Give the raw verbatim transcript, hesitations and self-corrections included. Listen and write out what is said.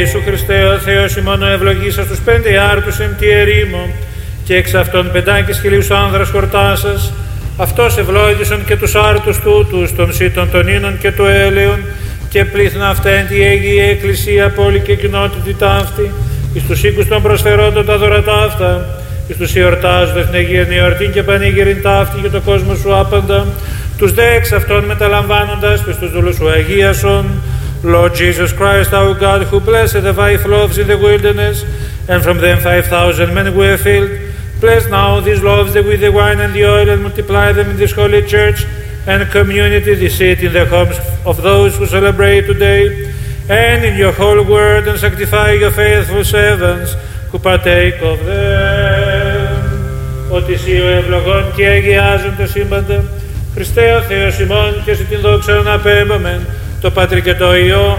Ιησού Χριστέ ο Θεός ημών ο ευλογήσας τους πέντε άρτους εν τη ερήμο και εξ αυτών πεντάκης χιλίους άνδρας χορτάσας, αυτός ευλόγησον και τους άρτους τούτους των σύτων των ίνων και του έλεον και πλήθνα αυτά εν τη Αγία Εκκλησία πόλη και κοινότητη ταύτη, εις τους οίκους των προσφερόντων τα δώρα ταύτα, εις τους εορτάζοντας την Αγίαν εορτήν και πανήγυριν ταύτη και το κόσμο σου άπαντα, τους δε εξ αυτών μεταλαμβάνοντας πεις τους δούλους σου αγίασον. Lord Jesus Christ, our God, who blessed the five loaves in the wilderness, and from them five thousand men were filled, bless now these loaves with the wine and the oil, and multiply them in this holy church and community, this seat in the homes of those who celebrate today, and in your whole word, and sanctify your faithful servants who partake of them. Ότι εσύ ο ευλογών και αγιάζουν το σύμπαντα, Χριστέ ο Θεός ημών, και σε την δόξα να απέμπαμεν, το Πατρί και το Υιό